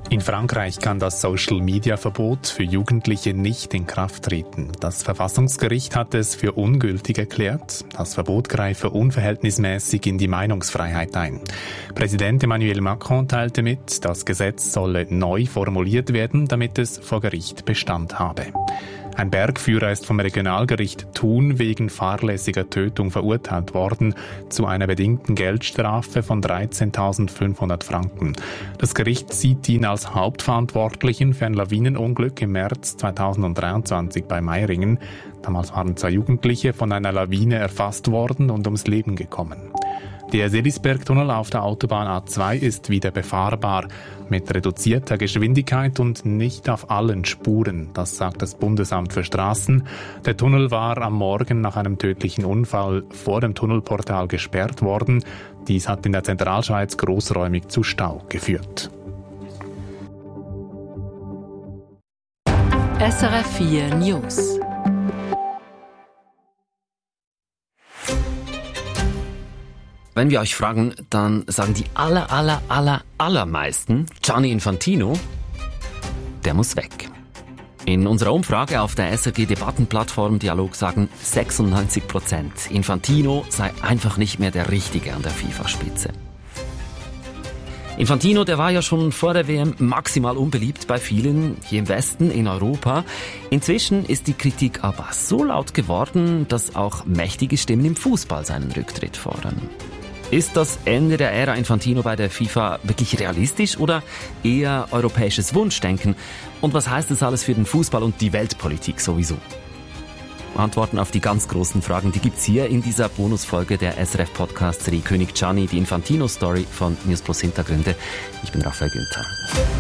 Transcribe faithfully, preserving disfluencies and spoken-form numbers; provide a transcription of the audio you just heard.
In Frankreich kann das Social-Media-Verbot für Jugendliche nicht in Kraft treten. Das Verfassungsgericht hat es für ungültig erklärt. Das Verbot greife unverhältnismäßig in die Meinungsfreiheit ein. Präsident Emmanuel Macron teilte mit, das Gesetz solle neu formuliert werden, damit es vor Gericht Bestand habe. Ein Bergführer ist vom Regionalgericht Thun wegen fahrlässiger Tötung verurteilt worden zu einer bedingten Geldstrafe von dreizehntausendfünfhundert Franken. Das Gericht sieht ihn als Hauptverantwortlichen für ein Lawinenunglück im März zweitausenddreiundzwanzig bei Meiringen. Damals waren zwei Jugendliche von einer Lawine erfasst worden und ums Leben gekommen. Der Seelisbergtunnel auf der Autobahn A zwei ist wieder befahrbar, mit reduzierter Geschwindigkeit und nicht auf allen Spuren, das sagt das Bundesamt für Straßen. Der Tunnel war am Morgen nach einem tödlichen Unfall vor dem Tunnelportal gesperrt worden. Dies hat in der Zentralschweiz großräumig zu Stau geführt. S R F vier News. Wenn wir euch fragen, dann sagen die aller, aller, aller, allermeisten, Gianni Infantino, der muss weg. In unserer Umfrage auf der S R G-Debattenplattform Dialog sagen sechsundneunzig Prozent, Infantino sei einfach nicht mehr der Richtige an der FIFA-Spitze. Infantino, der war ja schon vor der W M maximal unbeliebt bei vielen hier im Westen, in Europa. Inzwischen ist die Kritik aber so laut geworden, dass auch mächtige Stimmen im Fußball seinen Rücktritt fordern. Ist das Ende der Ära Infantino bei der FIFA wirklich realistisch oder eher europäisches Wunschdenken? Und was heißt das alles für den Fußball und die Weltpolitik sowieso? Antworten auf die ganz großen Fragen, die gibt's hier in dieser Bonusfolge der S R F-Podcast-Serie König Gianni, die Infantino-Story von News Plus Hintergründe. Ich bin Raphael Günther.